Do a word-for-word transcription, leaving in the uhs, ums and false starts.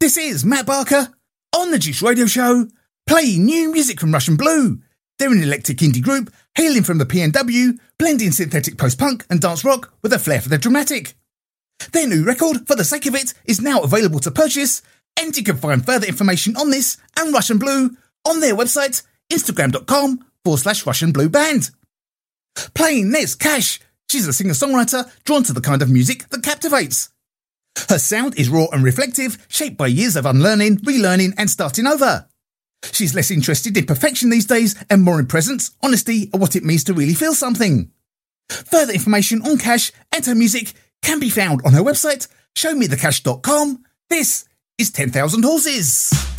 This is Matt Barker on the Juice Radio Show, playing new music from Russian Blue. They're an eclectic indie group hailing from the P N W, blending synthetic post-punk and dance rock with a flair for the dramatic. Their new record, For the Sake of It, is now available to purchase, and you can find further information on this and Russian Blue on their website, instagram.com forward slash Russian Blue Band. Playing next, Cash. She's a singer-songwriter drawn to the kind of music that captivates. Her sound is raw and reflective, shaped by years of unlearning, relearning and starting over. She's less interested in perfection these days and more in presence, honesty and what it means to really feel something. Further information on Cash and her music can be found on her website, show me the cash dot com. This is ten thousand Horses.